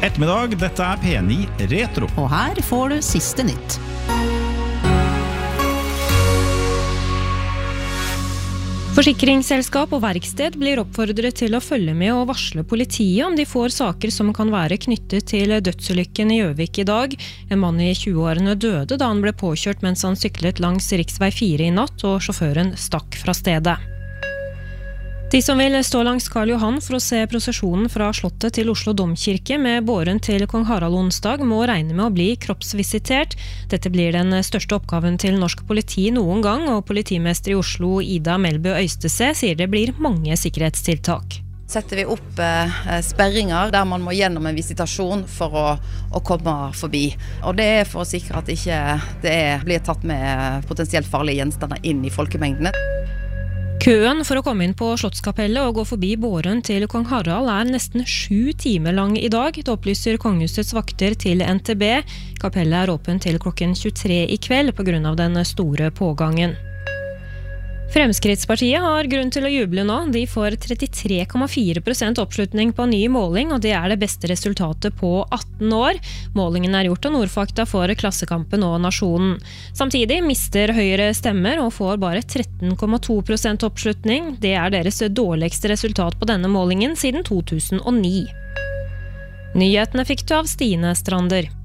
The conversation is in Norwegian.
God ettermiddag, dette P9 Retro. Og her får du siste nytt. Forsikringsselskap og verksted blir oppfordret til å følge med og varsle politiet om de får saker som kan være knyttet til dødsulykken i Gjøvik i dag. En mann i 20-årene døde da han ble påkjørt mens han syklet langs riksvei 4 i natt, og sjåføren stakk fra stedet. De som vil stå langs Karl Johan for å se prosesjonen fra Slottet til Oslo Domkirke med båren til Kong Harald onsdag må regne med å bli kroppsvisitert. Dette blir den største oppgaven til norsk politi noen gang, og politimester i Oslo Ida Melbø Øystese sier det blir mange sikkerhetstiltak. Setter vi opp sperringer der man må gjennom en visitasjon for å komme forbi. Og det for å sikre at ikke det blir tatt med potensielt farlige gjenstander inn i folkemengdene. Køen for å komme inn på Slottskapellet og gå forbi båren til Kong Harald nesten 7 timer lang i dag. Det opplyser kongehusets vakter til NTB. Kapellet åpent til klokken 23 i kveld på grunn av den store pågangen. Fremskrittspartiet har grunn til å juble nå. De får 33,4% oppslutning på en ny måling, og det det beste resultatet på 18 år. Målingen gjort av Nordfakta for Klassekampen og Nasjonen. Samtidig mister Høyre stemmer og får bare 13,2% oppslutning. Det deres dårligste resultat på denne målingen siden 2009. Nyhetene fikk du av Stine Strander.